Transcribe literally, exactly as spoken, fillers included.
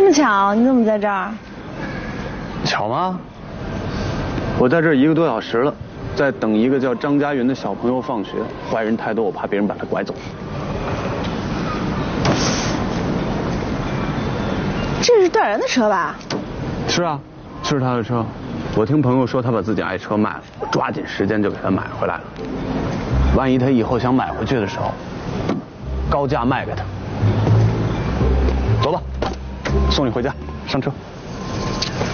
么巧，你怎么在这儿？ 巧吗？我在这儿一个多小时了，在等一个叫张家云的小朋友放学。坏人太多，我怕别人把他拐走。 这是段然的车吧？ 是啊，是他的车。我听朋友说他把自己爱车卖了，我抓紧时间就给他买回来了。万一他以后想买回去的时候，高价卖给他。走吧，送你回家，上车。